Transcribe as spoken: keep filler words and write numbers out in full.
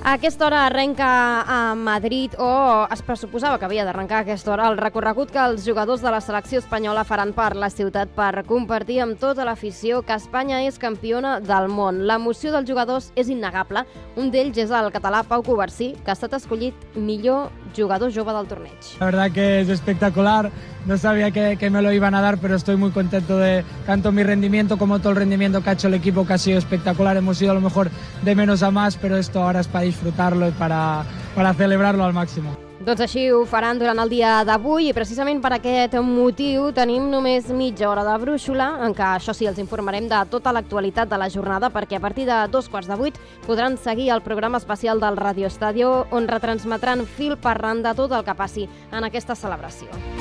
A aquesta hora arrenca a Madrid, o es pressuposava que havia d'arrencar a aquesta hora, el recorregut que els jugadors de la selecció espanyola faran per la ciutat per compartir amb tota l'afició que Espanya és campiona del món. L'emoció dels jugadors és innegable. Un d'ells és el català Pau Covarsí, que ha estat escollit millor jugador jove del torneig. La verdad que es espectacular. No sabía que, que me lo iban a dar, pero estoy muy contento de tanto mi rendimiento como todo el rendimiento que ha hecho el equipo, que ha sido espectacular. Hemos ido a lo mejor de menos a más, pero esto ahora es para disfrutarlo y para, para celebrarlo al máximo. Doncs així ho faran durant el dia d'avui i precisament per aquest motiu tenim només mitja hora de brúixola, en què això sí, els informarem de tota l'actualitat de la jornada, perquè a partir de dos quarts de vuit podran seguir el programa especial del Radio Estadio, on retransmetran fil per randa tot el que passi en aquesta celebració.